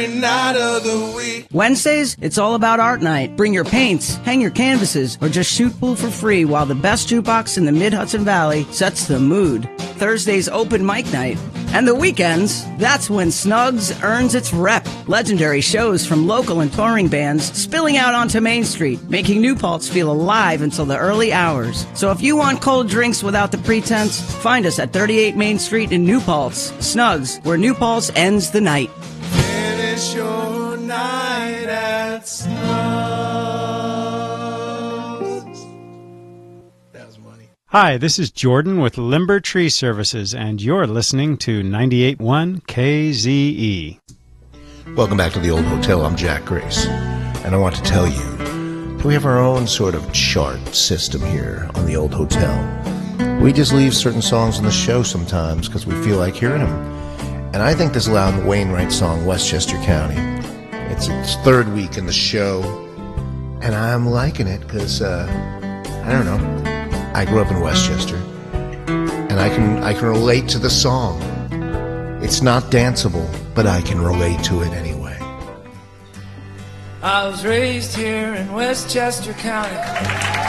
Night of the week. Wednesdays, it's all about art night. Bring your paints, hang your canvases, or just shoot pool for free while the best jukebox in the Mid-Hudson Valley sets the mood. Thursday's open mic night. And the weekends, that's when Snugs earns its rep. Legendary shows from local and touring bands spilling out onto Main Street, making New Paltz feel alive until the early hours. So if you want cold drinks without the pretense, find us at 38 Main Street in New Paltz. Snugs, where New Paltz ends the night. Finish your night at Snugs. That was money. Hi, this is Jordan with Limber Tree Services, and you're listening to 98.1 KZE. Welcome back to the Old Hotel. I'm Jack Grace, and I want to tell you that we have our own sort of chart system here on the Old Hotel. We just leave certain songs on the show sometimes because we feel like hearing them. And I think this Loudon Wainwright song, Westchester County, it's its third week in the show, and I'm liking it because, I don't know, I grew up in Westchester, and I can relate to the song. It's not danceable, but I can relate to it anyway. I was raised here in Westchester County.